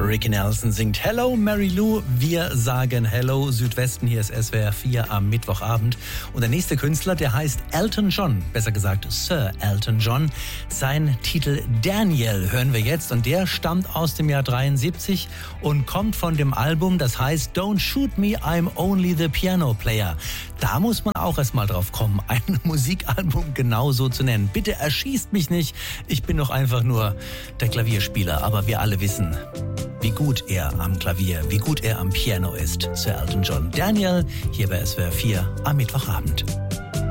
Ricky Nelson singt Hello Mary Lou. Wir sagen Hello Südwesten. Hier ist SWR 4 am Mittwochabend. Und der nächste Künstler, der heißt Elton John. Besser gesagt Sir Elton John. Sein Titel Daniel hören wir jetzt. Und der stammt aus dem Jahr 73 und kommt von dem Album, das heißt Don't Shoot Me, I'm Only the Piano Player. Da muss man auch erstmal drauf kommen, ein Musikalbum genauso zu nennen. Bitte erschießt mich nicht. Ich bin doch einfach nur der Klavierspieler. Aber wir alle wissen, wie gut er am Klavier, wie gut er am Piano ist. Sir Elton John. Daniel, hier bei SWR 4 am Mittwochabend.